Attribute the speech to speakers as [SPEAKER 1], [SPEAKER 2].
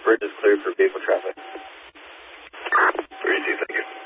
[SPEAKER 1] Bridge is cleared for vehicle traffic.
[SPEAKER 2] 3-2, thank you.